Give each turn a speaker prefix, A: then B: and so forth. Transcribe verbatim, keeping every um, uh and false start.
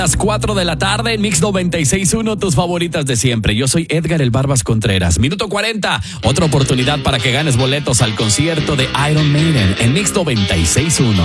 A: Las cuatro de la tarde en Mix noventa y seis punto uno, tus favoritas de siempre. Yo soy Edgar El Barbas Contreras. Minuto cuarenta, otra oportunidad para que ganes boletos al concierto de Iron Maiden en Mix noventa y seis punto uno.